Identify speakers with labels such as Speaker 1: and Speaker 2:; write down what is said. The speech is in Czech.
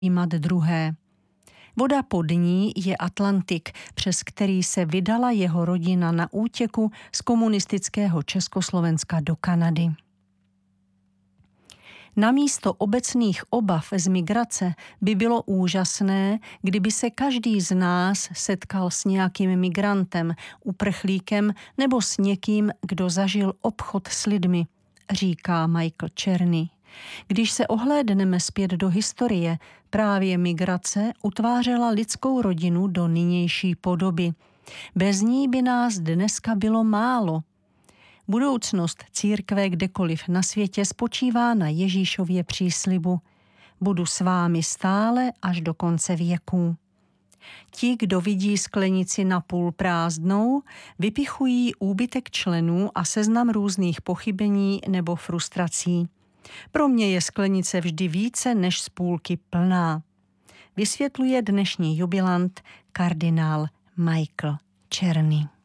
Speaker 1: přijímat druhé. Voda pod ní je Atlantik, přes který se vydala jeho rodina na útěku z komunistického Československa do Kanady. Namísto obecných obav z migrace by bylo úžasné, kdyby se každý z nás setkal s nějakým migrantem, uprchlíkem nebo s někým, kdo zažil obchod s lidmi, říká Michael Czerny. Když se ohlédneme zpět do historie, právě migrace utvářela lidskou rodinu do nynější podoby. Bez ní by nás dneska bylo málo. Budoucnost církve kdekoliv na světě spočívá na Ježíšově příslibu. Budu s vámi stále až do konce věků. Ti, kdo vidí sklenici napůl prázdnou, vypichují úbytek členů a seznam různých pochybení nebo frustrací. Pro mě je sklenice vždy více než z půlky plná. Vysvětluje dnešní jubilant kardinál Michael Czerny.